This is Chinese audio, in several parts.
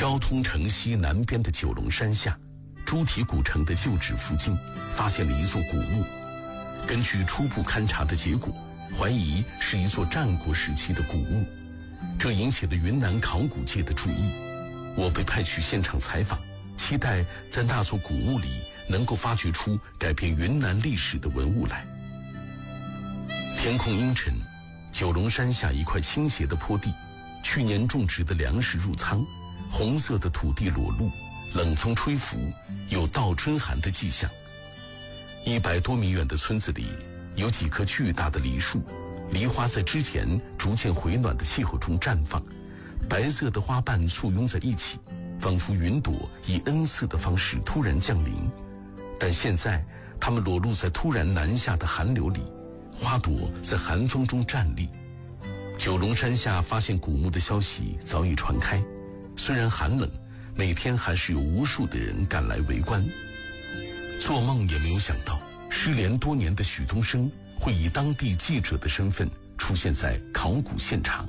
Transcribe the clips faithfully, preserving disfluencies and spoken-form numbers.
昭通城西南边的九龙山下，猪蹄古城的旧址附近，发现了一座古墓。根据初步勘查的结果，怀疑是一座战国时期的古墓，这引起了云南考古界的注意。我被派去现场采访，期待在那座古墓里能够发掘出改变云南历史的文物来。天空阴沉，九龙山下一块倾斜的坡地，去年种植的粮食入仓，红色的土地裸露，冷风吹拂，有倒春寒的迹象。一百多米远的村子里，有几棵巨大的梨树，梨花在之前逐渐回暖的气候中绽放，白色的花瓣簇拥在一起，仿佛云朵以恩赐的方式突然降临。但现在，它们裸露在突然南下的寒流里，花朵在寒风中站立。九龙山下发现古墓的消息早已传开，虽然寒冷，每天还是有无数的人赶来围观。做梦也没有想到，失联多年的许东升会以当地记者的身份出现在考古现场。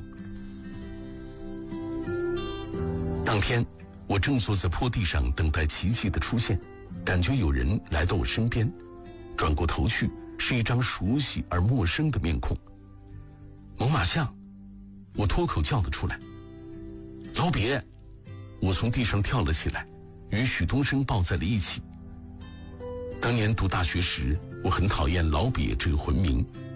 当天，我正坐在坡地上等待奇迹的出现，感觉有人来到我身边，转过头去，是一张熟悉而陌生的面孔。猛犸象，我脱口叫了出来。老别，我从地上跳了起来，与许东升抱在了一起。当年读大学时，我很讨厌老别这个浑名，